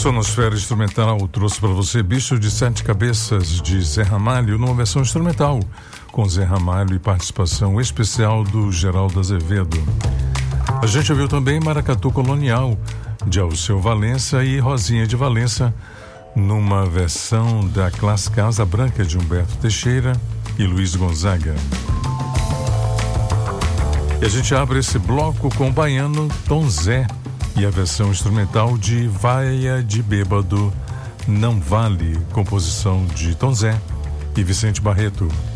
Sonosfera Instrumental trouxe para você Bicho de Sete Cabeças, de Zé Ramalho, numa versão instrumental, com Zé Ramalho e participação especial do Geraldo Azevedo. A gente ouviu também Maracatu Colonial, de Alceu Valença e Rosinha de Valença, numa versão da clássica Asa Branca, de Humberto Teixeira e Luiz Gonzaga. E a gente abre esse bloco com o baiano Tom Zé e a versão instrumental de Vaia de Bêbado Não Vale, composição de Tom Zé e Vicente Barreto.